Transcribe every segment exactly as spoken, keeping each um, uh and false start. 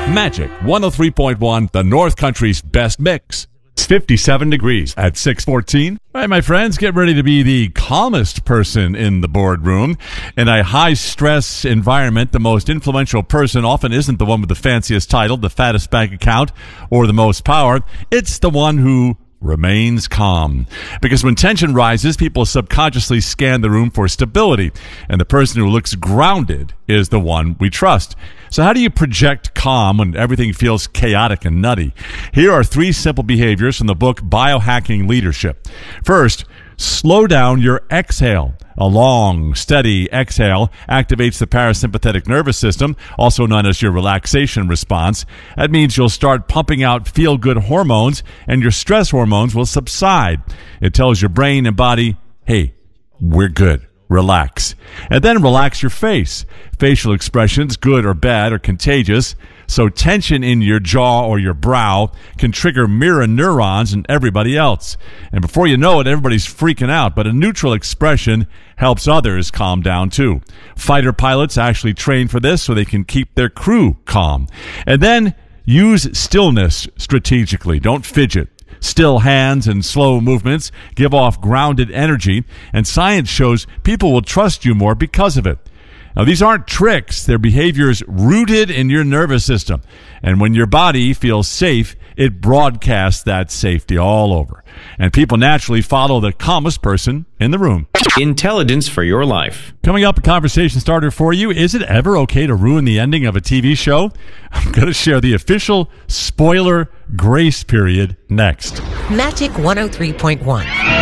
Magic one oh three point one, the North Country's best mix. It's fifty-seven degrees at six fourteen. All right, my friends, get ready to be the calmest person in the boardroom. In a high-stress environment, the most influential person often isn't the one with the fanciest title, the fattest bank account, or the most power. It's the one who remains calm. Because when tension rises, people subconsciously scan the room for stability, and the person who looks grounded is the one we trust. So how do you project calm when everything feels chaotic and nutty? Here are three simple behaviors from the book Biohacking Leadership. First, slow down your exhale. A long, steady exhale activates the parasympathetic nervous system, also known as your relaxation response. That means you'll start pumping out feel-good hormones, and your stress hormones will subside. It tells your brain and body, hey, we're good. Relax. And then relax your face. Facial expressions, good or bad, are contagious. So tension in your jaw or your brow can trigger mirror neurons in everybody else. And before you know it, everybody's freaking out. But a neutral expression helps others calm down too. Fighter pilots actually train for this so they can keep their crew calm. And then use stillness strategically. Don't fidget. Still hands and slow movements give off grounded energy, and science shows people will trust you more because of it. Now, these aren't tricks. They're behaviors rooted in your nervous system. And when your body feels safe, it broadcasts that safety all over. And people naturally follow the calmest person in the room. Intelligence for your life. Coming up, a conversation starter for you. Is it ever okay to ruin the ending of a T V show? I'm going to share the official spoiler grace period next. Magic one oh three point one.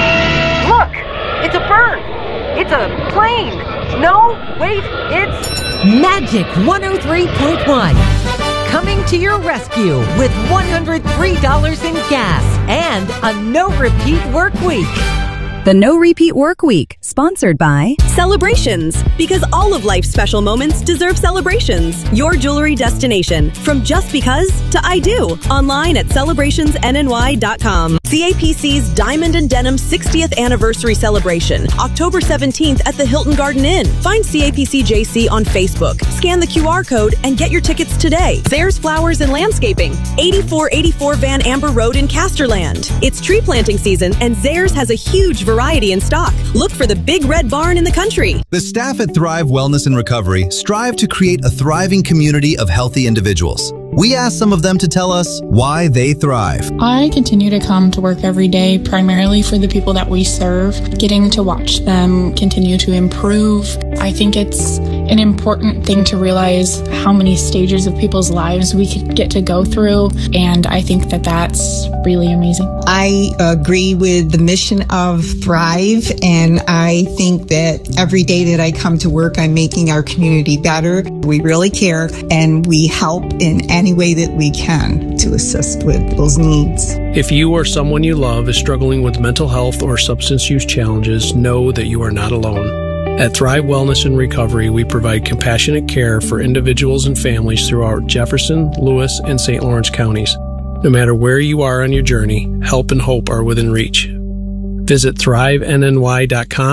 Look! It's a bird! It's a plane! No, wait, it's... Magic one oh three point one. Coming to your rescue with one hundred three dollars in gas and a no-repeat work week. The No Repeat Work Week, sponsored by Celebrations, because all of life's special moments deserve celebrations. Your jewelry destination, from just because to I do. Online at celebrations n n y dot com. C A P C's Diamond and Denim sixtieth Anniversary Celebration, October seventeenth at the Hilton Garden Inn. Find C A P C J C on Facebook. Scan the Q R code and get your tickets today. Zayre's Flowers and Landscaping, eighty-four eighty-four Van Amber Road in Casterland. It's tree planting season, and Zayre's has a huge variety in stock. Look for the big red barn in the country. The staff at Thrive Wellness and Recovery strive to create a thriving community of healthy individuals. We asked some of them to tell us why they thrive. I continue to come to work every day primarily for the people that we serve, getting to watch them continue to improve. I think it's an important thing to realize how many stages of people's lives we could get to go through, and I think that that's really amazing. I agree with the mission of Thrive, and I think that every day that I come to work, I'm making our community better. We really care, and we help in any way that we can to assist with those needs. If you or someone you love is struggling with mental health or substance use challenges, know that you are not alone. At Thrive Wellness and Recovery, we provide compassionate care for individuals and families throughout Jefferson, Lewis, and Saint Lawrence counties. No matter where you are on your journey, help and hope are within reach. Visit thrive n n y dot com